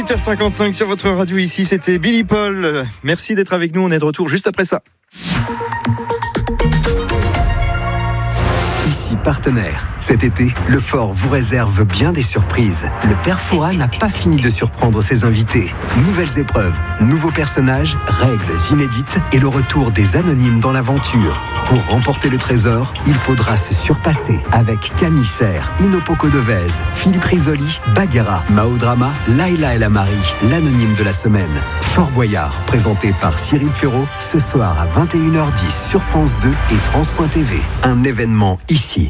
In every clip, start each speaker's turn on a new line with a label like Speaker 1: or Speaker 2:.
Speaker 1: 8h55 sur votre radio ici, c'était Billy Paul. Merci d'être avec nous, on est de retour juste après ça.
Speaker 2: Ici partenaire. Cet été, le Fort vous réserve bien des surprises. Le Père Fouras n'a pas fini de surprendre ses invités. Nouvelles épreuves, nouveaux personnages, règles inédites et le retour des anonymes dans l'aventure. Pour remporter le trésor, il faudra se surpasser avec Camille Serre, Inopoko Devez, Philippe Risoli, Bagheera, Mao Drama, Laila El Amari, l'anonyme de la semaine. Fort Boyard, présenté par Cyril Ferraud, ce soir à 21h10 sur France 2 et France.tv. Un événement ici.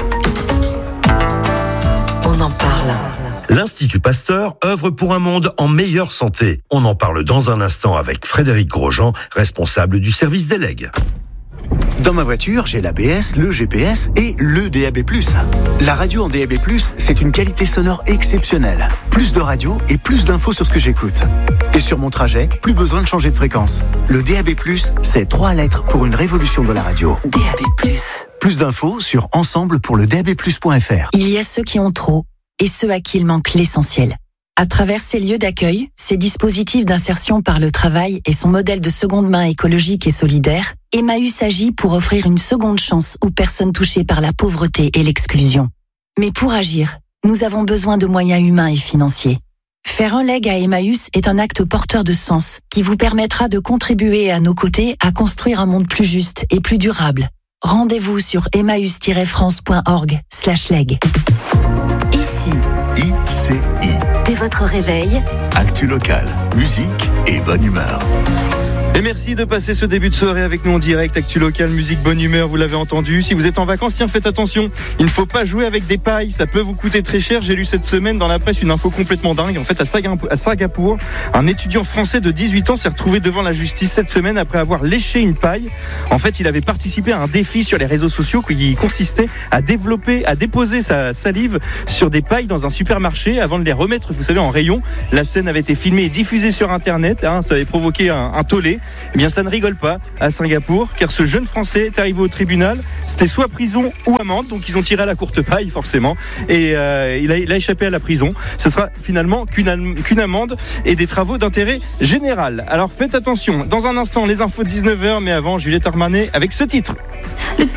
Speaker 3: On en parle.
Speaker 4: L'Institut Pasteur œuvre pour un monde en meilleure santé. On en parle dans un instant avec Frédéric Grosjean, responsable du service des legs.
Speaker 5: Dans ma voiture, j'ai l'ABS, le GPS et le DAB+. La radio en DAB+, c'est une qualité sonore exceptionnelle. Plus de radio et plus d'infos sur ce que j'écoute. Et sur mon trajet, plus besoin de changer de fréquence. Le DAB+, c'est 3 lettres pour une révolution de la radio.
Speaker 3: DAB+.
Speaker 5: Plus d'infos sur ensemble-pour-le-DAB+.fr.
Speaker 3: Il y a ceux qui ont trop et ceux à qui il manque l'essentiel. À travers ces lieux d'accueil, ces dispositifs d'insertion par le travail et son modèle de seconde main écologique et solidaire, Emmaüs agit pour offrir une seconde chance aux personnes touchées par la pauvreté et l'exclusion. Mais pour agir, nous avons besoin de moyens humains et financiers. Faire un leg à Emmaüs est un acte porteur de sens qui vous permettra de contribuer à nos côtés à construire un monde plus juste et plus durable. Rendez-vous sur emmaüs-france.org/leg. Ici.
Speaker 5: ICI.
Speaker 3: Dès votre réveil,
Speaker 5: Actu local, musique et bonne humeur.
Speaker 1: Et merci de passer ce début de soirée avec nous en direct. Actu local, musique, bonne humeur, vous l'avez entendu. Si vous êtes en vacances, tiens, faites attention. Il ne faut pas jouer avec des pailles, ça peut vous coûter très cher. J'ai lu cette semaine dans la presse une info complètement dingue. En fait, à Singapour, un étudiant français de 18 ans s'est retrouvé devant la justice cette semaine après avoir léché une paille. En fait, il avait participé à un défi sur les réseaux sociaux qui consistait à déposer sa salive sur des pailles dans un supermarché avant de les remettre, vous savez, en rayon. La scène avait été filmée et diffusée sur Internet. Ça avait provoqué un tollé. Eh bien, ça ne rigole pas à Singapour, car ce jeune Français est arrivé au tribunal. C'était soit prison ou amende, donc ils ont tiré à la courte paille, forcément. Et il a échappé à la prison. Ce sera finalement qu'une amende et des travaux d'intérêt général. Alors faites attention. Dans un instant, les infos de 19h, mais avant, Juliette Armanet avec ce titre.
Speaker 3: le